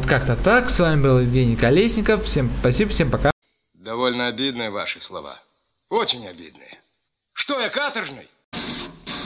Вот как-то так. С вами был Евгений Колесников. Всем спасибо, всем пока. Довольно обидные ваши слова. Очень обидные. Что я, каторжный?